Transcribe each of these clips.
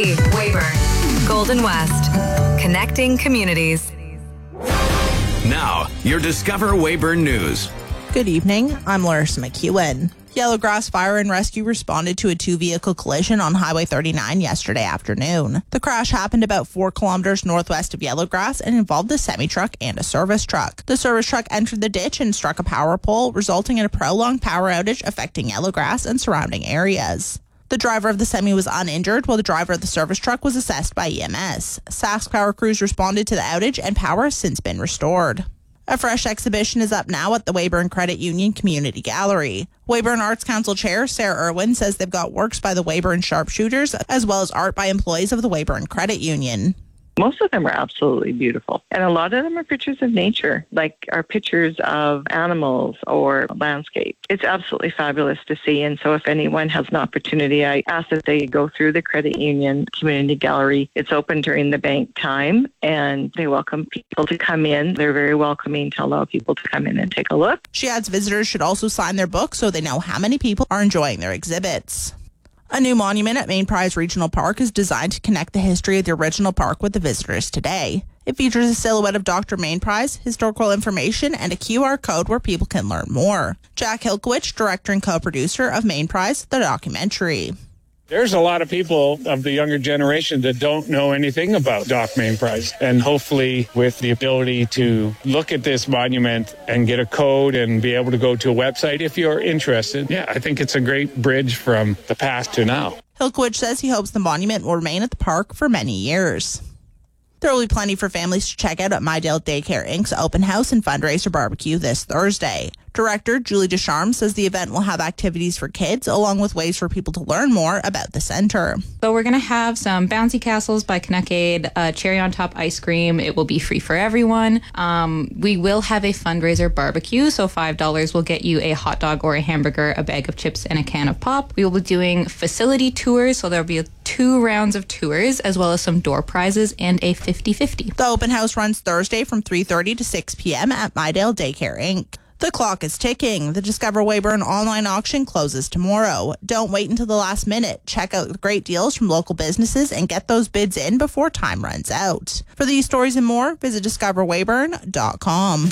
Weyburn, Golden West, connecting communities. Now, your Discover Weyburn News. Good evening, I'm Larissa McEwen. Yellowgrass Fire and Rescue responded to a two-vehicle collision on Highway 39 yesterday afternoon. The crash happened about 4 kilometers northwest of Yellowgrass and involved a semi-truck and a service truck. The service truck entered the ditch and struck a power pole, resulting in a prolonged power outage affecting Yellowgrass and surrounding areas. The driver of the semi was uninjured, while the driver of the service truck was assessed by EMS. Sask Power crews responded to the outage, and power has since been restored. A fresh exhibition is up now at the Weyburn Credit Union Community Gallery. Weyburn Arts Council Chair Sarah Irwin says they've got works by the Weyburn Sharpshooters, as well as art by employees of the Weyburn Credit Union. Most of them are absolutely beautiful. And a lot of them are pictures of nature, like are pictures of animals or landscape. It's absolutely fabulous to see. And so if anyone has an opportunity, I ask that they go through the Credit Union Community Gallery. It's open during the bank time, and they welcome people to come in. They're very welcoming to allow people to come in and take a look. She adds visitors should also sign their book so they know how many people are enjoying their exhibits. A new monument at Main Prize Regional Park is designed to connect the history of the original park with the visitors today. It features a silhouette of Dr. Main Prize, historical information, and a QR code where people can learn more. Jack Hilkowicz, director and co-producer of Main Prize, the documentary. There's a lot of people of the younger generation that don't know anything about Doc Main Prize. And hopefully with the ability to look at this monument and get a code and be able to go to a website if you're interested, I think it's a great bridge from the past to now. Hilkowicz says he hopes the monument will remain at the park for many years. There will be plenty for families to check out at Mydale Daycare Inc.'s open house and fundraiser barbecue this Thursday. Director Julie Descharmes says the event will have activities for kids along with ways for people to learn more about the center. So we're going to have some bouncy castles by Connecade, cherry on top ice cream. It will be free for everyone. We will have a fundraiser barbecue, so $5 will get you a hot dog or a hamburger, a bag of chips, and a can of pop. We will be doing facility tours, so there'll be 2 rounds of tours as well as some door prizes and a 50-50. The open house runs Thursday from 3:30 to 6 p.m. at Mydale Daycare Inc. The clock is ticking. The Discover Weyburn online auction closes tomorrow. Don't wait until the last minute. Check out the great deals from local businesses and get those bids in before time runs out. For these stories and more, visit discoverweyburn.com.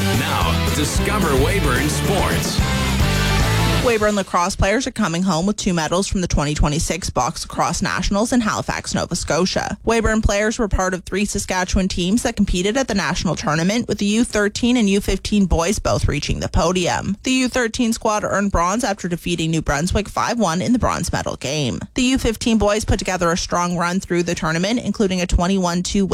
Now, Discover Weyburn Sports. Weyburn lacrosse players are coming home with 2 medals from the 2026 Box Lacrosse Nationals in Halifax, Nova Scotia. Weyburn players were part of 3 Saskatchewan teams that competed at the national tournament, with the U13 and U15 boys both reaching the podium. The U13 squad earned bronze after defeating New Brunswick 5-1 in the bronze medal game. The U15 boys put together a strong run through the tournament, including a 21-2 win